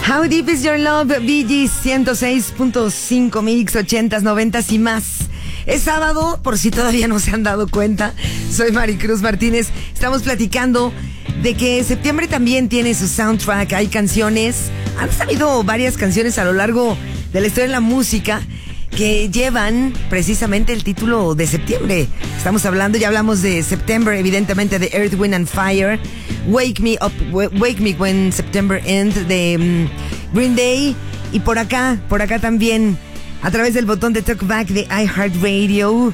How Deep Is Your Love, Bee Gees 106.5 mix, 80s, 90s y más. Es sábado, por si todavía no se han dado cuenta. Soy Maricruz Martínez. Estamos platicando de que septiembre también tiene su soundtrack. Hay canciones, han habido varias canciones a lo largo de la historia de la música que llevan precisamente el título de septiembre. Estamos hablando, ya hablamos de September, evidentemente de Earth, Wind and Fire, Wake Me When September Ends de Green Day, y por acá también a través del botón de Talkback de iHeartRadio.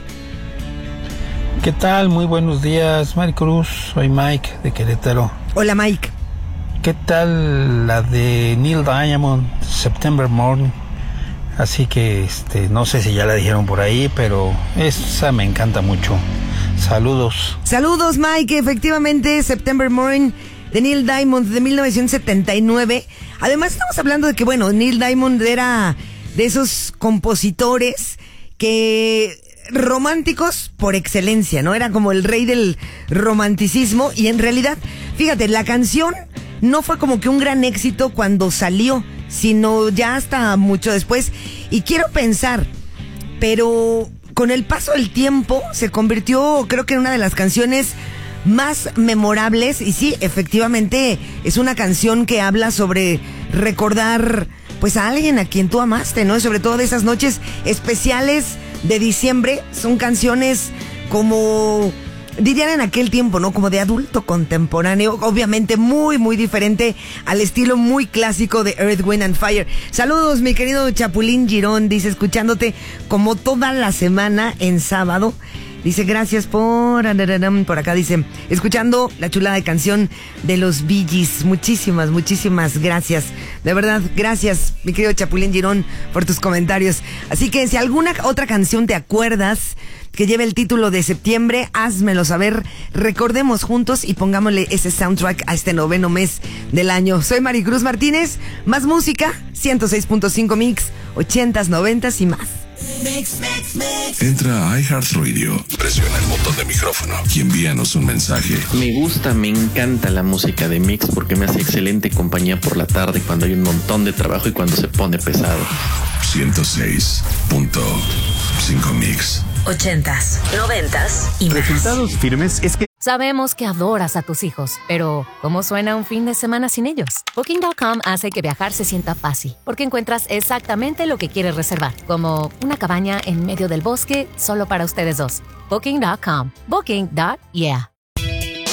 ¿Qué tal? Muy buenos días, Maricruz. Soy Mike de Querétaro. Hola, Mike. ¿Qué tal la de Neil Diamond, September Morning? Así que no sé si ya la dijeron por ahí, pero esa me encanta mucho. Saludos. Saludos, Mike. Efectivamente, September Morning de Neil Diamond de 1979. Además, estamos hablando de que, bueno, Neil Diamond era de esos compositores que románticos por excelencia, ¿no? Era como el rey del romanticismo, y en realidad, fíjate, la canción no fue como que un gran éxito cuando salió, sino ya hasta mucho después. Y quiero pensar, pero con el paso del tiempo se convirtió, creo que en una de las canciones más memorables. Y sí, efectivamente es una canción que habla sobre recordar pues a alguien a quien tú amaste, ¿no? Y sobre todo de esas noches especiales de diciembre. Son canciones como dirían en aquel tiempo, ¿no? Como de adulto contemporáneo, obviamente muy, muy diferente al estilo muy clásico de Earth, Wind and Fire. Saludos, mi querido Chapulín Girón, dice, escuchándote como toda la semana en sábado. Dice, gracias por acá, dice, escuchando la chulada de canción de los Bee Gees. Muchísimas, muchísimas gracias. De verdad, gracias, mi querido Chapulín Girón, por tus comentarios. Así que si alguna otra canción te acuerdas que lleve el título de septiembre, házmelo saber. Recordemos juntos y pongámosle ese soundtrack a este noveno mes del año. Soy Maricruz Martínez. Más música, 106.5 mix, 80s, 90s y más. Entra a iHeartRadio, presiona el botón de micrófono y envíanos un mensaje. Me encanta la música de Mix porque me hace excelente compañía por la tarde cuando hay un montón de trabajo y cuando se pone pesado. 106.5 mix. 80s, 90s y más. Resultados firmes es que Sabemos que adoras a tus hijos, pero ¿cómo suena un fin de semana sin ellos? Booking.com hace que viajar se sienta fácil, porque encuentras exactamente lo que quieres reservar, como una cabaña en medio del bosque solo para ustedes dos. Booking.com. Booking.yeah.